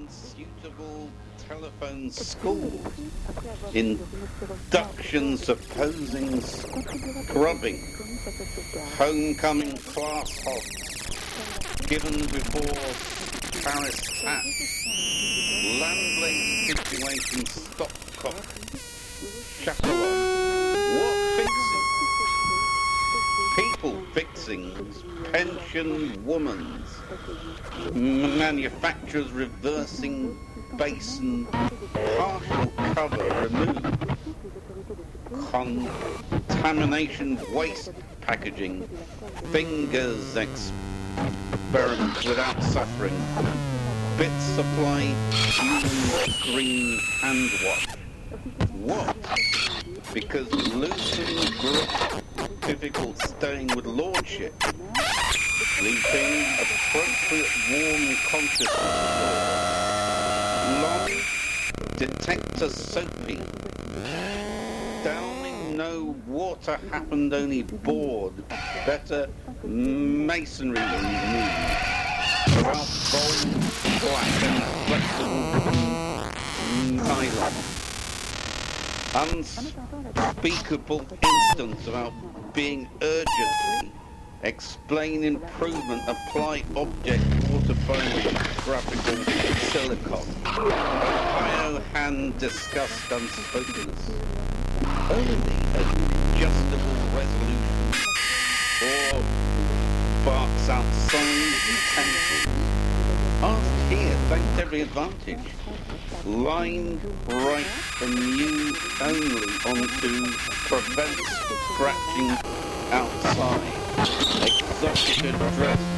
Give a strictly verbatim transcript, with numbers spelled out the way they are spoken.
unsuitable telephone schools, inductions opposing scrubbing, homecoming class hogs, given before Paris taps, landlady situation stopcock, chaperone, what fixing? People fixings, pension woman's, manufacturers reversing basin, partial cover removed, contamination waste packaging, fingers experiments without suffering, bit supply human green hand wash. What? Because loosening grip, difficult staying with lordship, sleeping, appropriate warm consciousness, long, detector soapy, downing no water happened only bored, better masonry removed, without gold, black and flexible nylon. Unspeakable instance about being urgently explain improvement, apply object autophone graphical silicon. Ohio hand discussed unspokenness. Only adjustable resolution or barks outside utensils. Asked here, thanked every advantage. Line right from you only onto prevent scratching outside. Exotic address